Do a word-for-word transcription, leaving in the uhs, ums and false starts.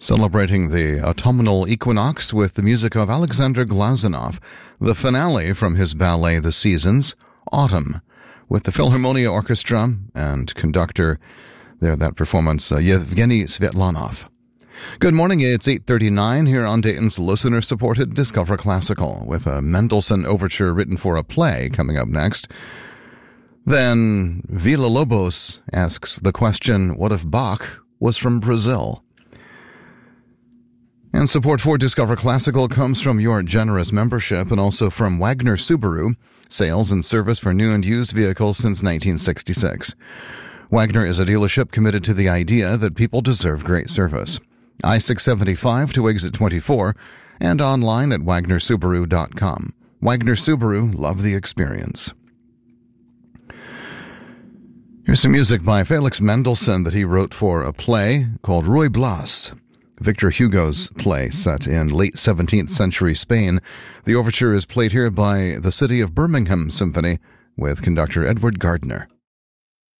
Celebrating the autumnal equinox with the music of Alexander Glazunov, the finale from his ballet The Seasons, Autumn, with the Philharmonia Orchestra and conductor there, that performance, uh, Yevgeny Svetlanov. Good morning, it's eight thirty-nine here on Dayton's listener-supported Discover Classical, with a Mendelssohn overture written for a play coming up next. Then Villa-Lobos asks the question, what if Bach was from Brazil? And support for Discover Classical comes from your generous membership and also from Wagner Subaru, sales and service for new and used vehicles since nineteen sixty-six. Wagner is a dealership committed to the idea that people deserve great service. I six seventy-five to exit twenty-four and online at wagner subaru dot com. Wagner Subaru, love the experience. Here's some music by Felix Mendelssohn that he wrote for a play called Ruy Blas, Victor Hugo's play set in late seventeenth century Spain. The overture is played here by the City of Birmingham Symphony with conductor Edward Gardner.